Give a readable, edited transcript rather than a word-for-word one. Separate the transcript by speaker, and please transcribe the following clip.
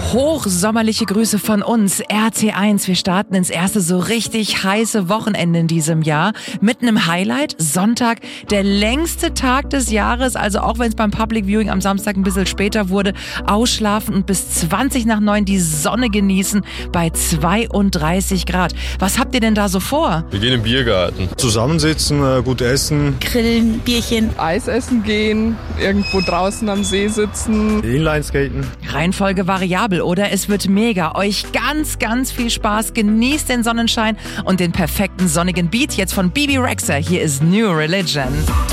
Speaker 1: Hochsommerliche Grüße von uns, RT1. Wir starten ins erste so richtig heiße Wochenende in diesem Jahr mit einem Highlight. Sonntag, der längste Tag des Jahres, also auch wenn es beim Public Viewing am Samstag ein bisschen später wurde, ausschlafen und bis 20 nach 9 die Sonne genießen bei 32 Grad. Was habt ihr denn da so vor?
Speaker 2: Wir gehen im Biergarten.
Speaker 3: Zusammensitzen, gut essen.
Speaker 4: Grillen, Bierchen.
Speaker 5: Eis essen gehen, irgendwo draußen am See sitzen.
Speaker 3: Inlineskaten.
Speaker 1: Reihenfolge variabel, oder? Es wird mega. Euch ganz viel Spaß. Genießt den Sonnenschein und den perfekten sonnigen Beat jetzt von Bebe Rexha. Hier ist New Religion.